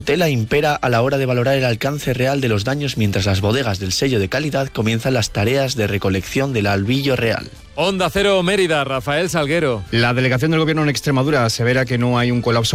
Tela impera a la hora de valorar el alcance real de los daños mientras las bodegas del sello de calidad comienzan las tareas de recolección del albillo real. Onda Cero Mérida, Rafael Salguero. La delegación del Gobierno en Extremadura asevera que no hay un colapso